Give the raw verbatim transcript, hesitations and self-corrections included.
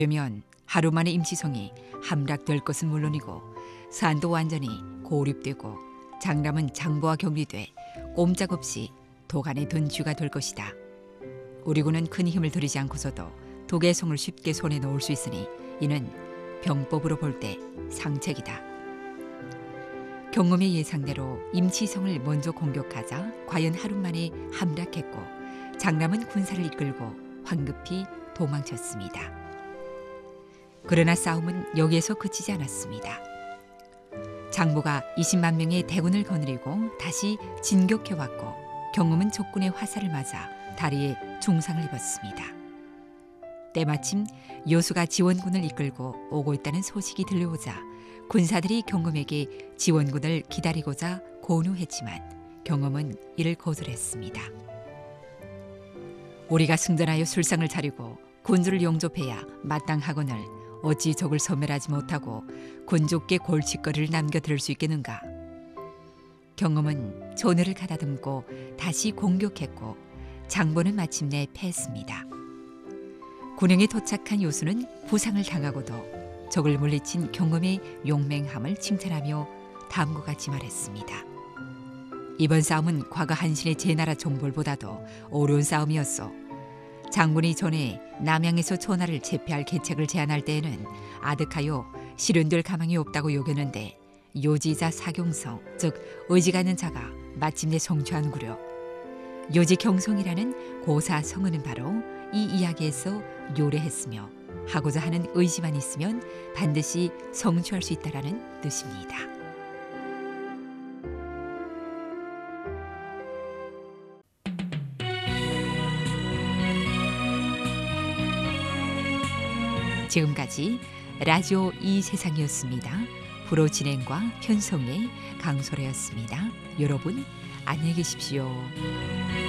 되면 하루 만에 임시성이 함락될 것은 물론이고 산도 완전히 고립되고 장남은 장부와 격리돼 꼼짝없이 도간에 든 쥐가 될 것이다. 우리 군은 큰 힘을 들이지 않고서도 독해성을 쉽게 손에 넣을 수 있으니 이는 병법으로 볼 때 상책이다. 경험의 예상대로 임시성을 먼저 공격하자 과연 하루 만에 함락했고 장남은 군사를 이끌고 황급히 도망쳤습니다. 그러나 싸움은 여기에서 그치지 않았습니다. 장보가 이십만 명의 대군을 거느리고 다시 진격해왔고 경험은 적군의 화살을 맞아 다리에 중상을 입었습니다. 때마침 요수가 지원군을 이끌고 오고 있다는 소식이 들려오자 군사들이 경험에게 지원군을 기다리고자 권유했지만 경험은 이를 거절했습니다. 우리가 승전하여 술상을 차리고 군주를 영접해야 마땅하거늘 어찌 적을 섬멸하지 못하고 군족께 골칫거리를 남겨들을 수 있겠는가. 경험은 전의를 가다듬고 다시 공격했고 장보는 마침내 패했습니다. 군영에 도착한 요수는 부상을 당하고도 적을 물리친 경험의 용맹함을 칭찬하며 다음과 같이 말했습니다. 이번 싸움은 과거 한신의 제나라 정벌보다도 어려운 싸움이었소. 장군이 전에 남양에서 천하를 제패할 계책을 제안할 때에는 아득하여 실현될 가망이 없다고 여겼는데 요지자 사경성, 즉 의지가 있는 자가 마침내 성취한구려. 요지경성이라는 고사 성은은 바로 이 이야기에서 요래했으며 하고자 하는 의지만 있으면 반드시 성취할 수 있다라는 뜻입니다. 지금까지 라디오 이 세상이었습니다. 프로 진행과 편성의 강소래였습니다. 여러분 안녕히 계십시오.